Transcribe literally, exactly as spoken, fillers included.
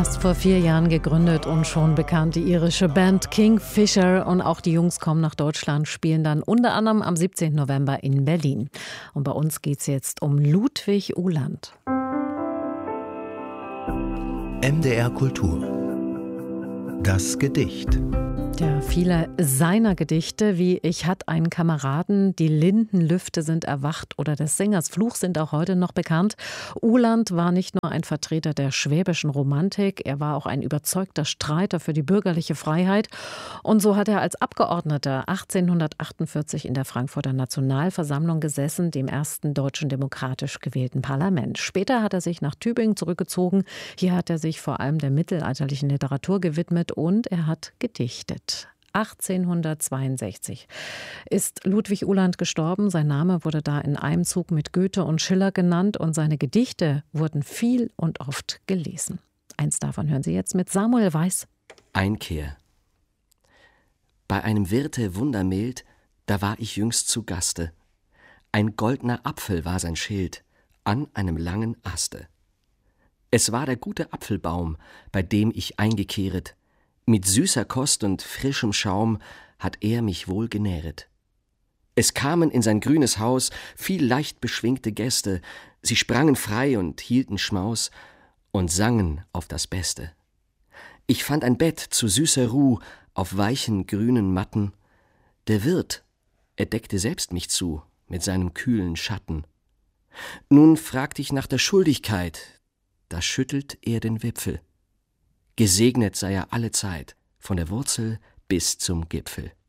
Erst vor vier Jahren gegründet und schon bekannt, die irische Band Kingfisher. Und auch die Jungs kommen nach Deutschland, spielen dann unter anderem am siebzehnten November in Berlin. Und bei uns geht es jetzt um Ludwig Uhland. M D R Kultur. Das Gedicht. Ja, viele seiner Gedichte, wie Ich hatt einen Kameraden, Die Lindenlüfte sind erwacht oder des Sängers Fluch sind auch heute noch bekannt. Uhland war nicht nur ein Vertreter der schwäbischen Romantik, er war auch ein überzeugter Streiter für die bürgerliche Freiheit. Und so hat er als Abgeordneter achtzehnhundertachtundvierzig in der Frankfurter Nationalversammlung gesessen, dem ersten deutschen demokratisch gewählten Parlament. Später hat er sich nach Tübingen zurückgezogen. Hier hat er sich vor allem der mittelalterlichen Literatur gewidmet und er hat gedichtet. achtzehnhundertzweiundsechzig ist Ludwig Uhland gestorben. Sein Name wurde da in einem Zug mit Goethe und Schiller genannt und seine Gedichte wurden viel und oft gelesen. Eins davon hören Sie jetzt mit Samuel Weiß. Einkehr. Bei einem Wirte wundermild, da war ich jüngst zu Gaste. Ein goldner Apfel war sein Schild, an einem langen Aste. Es war der gute Apfelbaum, bei dem ich eingekehret. Mit süßer Kost und frischem Schaum hat er mich wohl genähret. Es kamen in sein grünes Haus viel leicht beschwingte Gäste, sie sprangen frei und hielten Schmaus und sangen auf das Beste. Ich fand ein Bett zu süßer Ruh auf weichen grünen Matten. Der Wirt, er deckte selbst mich zu mit seinem kühlen Schatten. Nun fragt ich nach der Schuldigkeit, da schüttelt er den Wipfel. Gesegnet sei er alle Zeit, von der Wurzel bis zum Gipfel.